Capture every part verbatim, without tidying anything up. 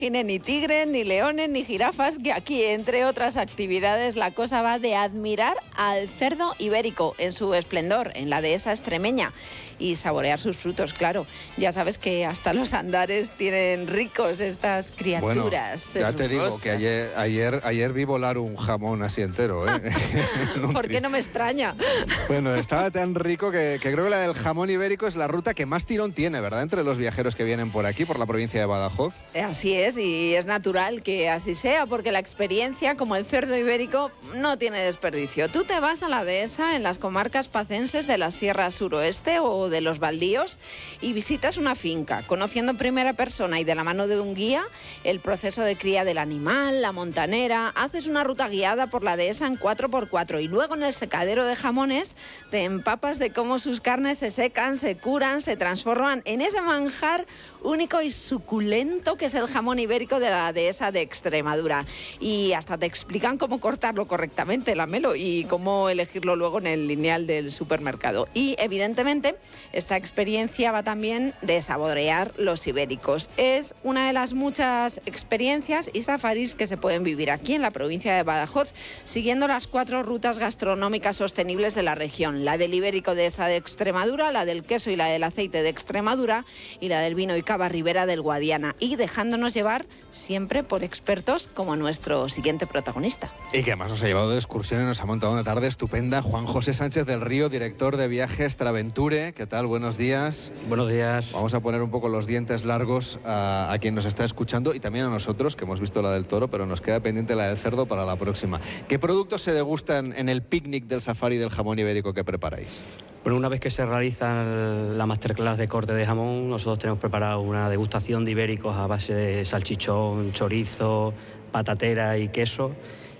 Ni tigres, ni leones, ni jirafas, que aquí, entre otras actividades, la cosa va de admirar al cerdo ibérico en su esplendor, en la dehesa extremeña, y saborear sus frutos, claro. Ya sabes que hasta los andares tienen ricos estas criaturas. Bueno, ya te digo que ayer, ayer, ayer vi volar un jamón así entero, ¿eh? ¿Por qué no me extraña? Bueno, estaba tan rico que, que creo que la del jamón ibérico es la ruta que más tirón tiene, ¿verdad? Entre los viajeros que vienen por aquí, por la provincia de Badajoz. Así es. Y es natural que así sea, porque la experiencia, como el cerdo ibérico, no tiene desperdicio. Tú te vas a la dehesa, en las comarcas pacenses de la Sierra Suroeste o de los Baldíos, y visitas una finca, conociendo en primera persona y de la mano de un guía el proceso de cría del animal, la montanera. Haces una ruta guiada por la dehesa en cuatro por cuatro y luego en el secadero de jamones te empapas de cómo sus carnes se secan, se curan, se transforman en ese manjar único y suculento que es el jamón ibérico de la dehesa de Extremadura. Y hasta te explican cómo cortarlo correctamente, Lamelo, y cómo elegirlo luego en el lineal del supermercado. Y evidentemente esta experiencia va también de saborear los ibéricos. Es una de las muchas experiencias y safaris que se pueden vivir aquí en la provincia de Badajoz, siguiendo las cuatro rutas gastronómicas sostenibles de la región: la del ibérico dehesa de Extremadura, la del queso y la del aceite de Extremadura, y la del vino y cava ribera del Guadiana, y dejándonos llevar siempre por expertos como nuestro siguiente protagonista. Y que además nos ha llevado de excursión y nos ha montado una tarde estupenda. Juan José Sánchez del Río, director de viajes Traventure. ¿Qué tal? Buenos días. Buenos días. Vamos a poner un poco los dientes largos a, a quien nos está escuchando y también a nosotros, que hemos visto la del toro, pero nos queda pendiente la del cerdo para la próxima. ¿Qué productos se degustan en el picnic del safari del jamón ibérico que preparáis? Bueno, una vez que se realiza la masterclass de corte de jamón, nosotros tenemos preparado una degustación de ibéricos a base de salchichón, chorizo, patatera y queso,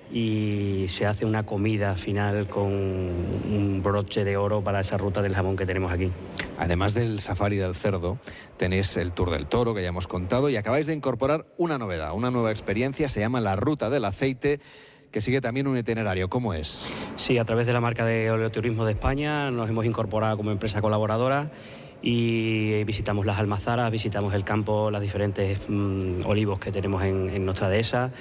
y se hace una comida final con un broche de oro para esa ruta del jamón que tenemos aquí. Además del safari del cerdo, tenéis el Tour del Toro, que ya hemos contado, y acabáis de incorporar una novedad, una nueva experiencia, se llama la Ruta del Aceite, que sigue también un itinerario. ¿Cómo es? Sí, a través de la marca de Oleoturismo de España nos hemos incorporado como empresa colaboradora y visitamos las almazaras, visitamos el campo, los diferentes mmm, olivos que tenemos en, en nuestra dehesa,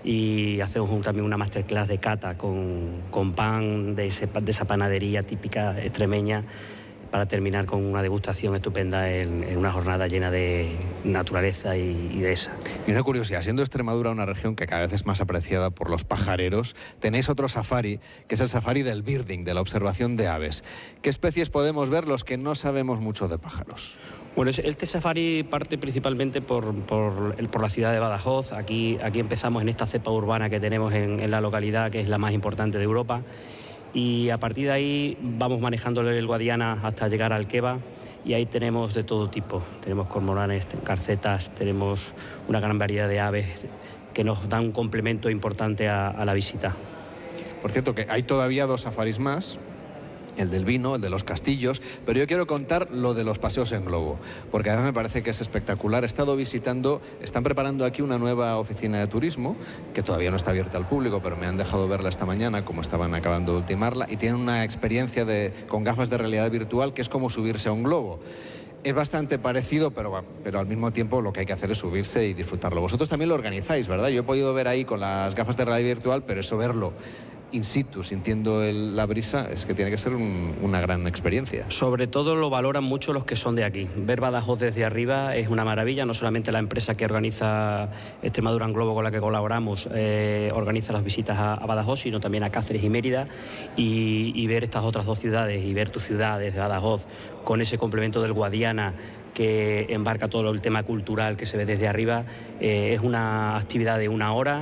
y hacemos un, también una masterclass de cata con, con pan de, ese, de esa panadería típica extremeña, para terminar con una degustación estupenda en, en una jornada llena de naturaleza y, y dehesa. Y una curiosidad, siendo Extremadura una región que cada vez es más apreciada por los pajareros, tenéis otro safari, que es el safari del birding, de la observación de aves. ¿Qué especies podemos ver los que no sabemos mucho de pájaros? Bueno, este safari parte principalmente por, por, por la ciudad de Badajoz. Aquí, aquí empezamos en esta cepa urbana que tenemos en, en la localidad, que es la más importante de Europa. Y a partir de ahí vamos manejando el Guadiana hasta llegar al Queva, y ahí tenemos de todo tipo. Tenemos cormoranes, garcetas, tenemos una gran variedad de aves que nos dan un complemento importante a, a la visita. Por cierto, que hay todavía dos safaris más, el del vino, el de los castillos, pero yo quiero contar lo de los paseos en globo, porque además me parece que es espectacular. He estado visitando, están preparando aquí una nueva oficina de turismo, que todavía no está abierta al público, pero me han dejado verla esta mañana, como estaban acabando de ultimarla, y tienen una experiencia de, con gafas de realidad virtual, que es como subirse a un globo. Es bastante parecido, pero, pero al mismo tiempo lo que hay que hacer es subirse y disfrutarlo. Vosotros también lo organizáis, ¿verdad? Yo he podido ver ahí con las gafas de realidad virtual, pero eso, verlo in situ, sintiendo el, la brisa, es que tiene que ser un, una gran experiencia. Sobre todo lo valoran mucho los que son de aquí. Ver Badajoz desde arriba es una maravilla. No solamente la empresa que organiza Extremadura en Globo, con la que colaboramos, eh, organiza las visitas a, a Badajoz, sino también a Cáceres y Mérida, y, y ver estas otras dos ciudades y ver tu ciudad desde Badajoz con ese complemento del Guadiana que embarca todo el tema cultural que se ve desde arriba. Eh, es una actividad de una hora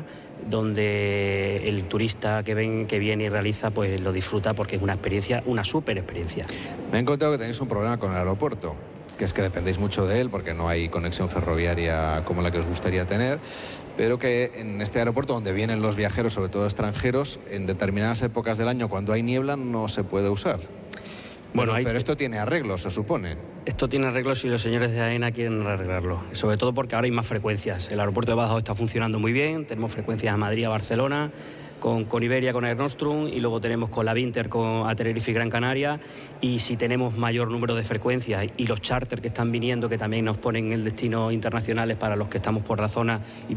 donde el turista que ven, que viene y realiza, pues lo disfruta, porque es una experiencia, una súper experiencia. Me han contado que tenéis un problema con el aeropuerto, que es que dependéis mucho de él porque no hay conexión ferroviaria como la que os gustaría tener, pero que en este aeropuerto donde vienen los viajeros, sobre todo extranjeros, en determinadas épocas del año, cuando hay niebla, no se puede usar. Bueno, pero, pero esto tiene arreglos, se supone. Esto tiene arreglos si los señores de AENA quieren arreglarlo. Sobre todo porque ahora hay más frecuencias. El aeropuerto de Badajoz está funcionando muy bien. Tenemos frecuencias a Madrid, a Barcelona, con, con Iberia, con Air Nostrum, y luego tenemos con la Vinter con, a Tenerife y Gran Canaria, y si tenemos mayor número de frecuencias y los charters que están viniendo, que también nos ponen el destino internacionales para los que estamos por la zona y